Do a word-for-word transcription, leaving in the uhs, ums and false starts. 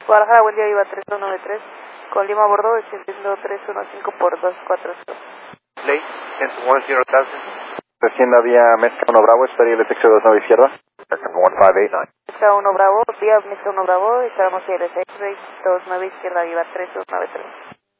Guadalajara, buen día, iba tres dos nueve tres, con Lima Bordeaux, descendiendo tres uno cinco por dos cuatro cero. Ley, Central one zero thousand. Descienda vía Mezca uno Bravo, estaría el T X dos nueve izquierda. American one five eight nine. Mezca uno Bravo, vía Mezca uno Bravo, estábamos en el X-Ray dos nueve izquierda, iba tres dos nueve tres.